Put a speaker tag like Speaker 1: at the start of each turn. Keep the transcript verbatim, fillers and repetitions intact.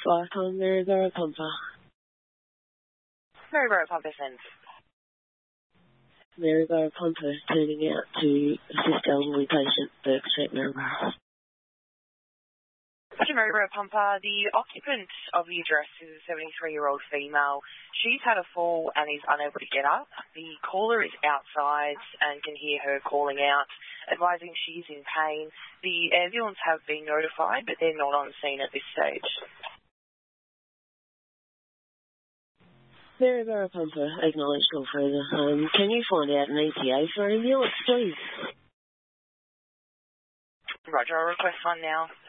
Speaker 1: Icon Maryborough Pumper.
Speaker 2: Maryborough Pumper sends.
Speaker 1: Maryborough Pumper turning out to assist elderly patient, Burke Street, Maryborough.
Speaker 2: Maryborough Pumper, the occupant of the address is a seventy-three-year-old female. She's had a fall and is unable to get up. The caller is outside and can hear her calling out, advising she's in pain. The ambulance have been notified, but they're not on scene at this stage.
Speaker 1: Maryborough Pumper, acknowledged all further. Um, can you find out an E T A for ambulance, please?
Speaker 2: Roger, I'll request one now.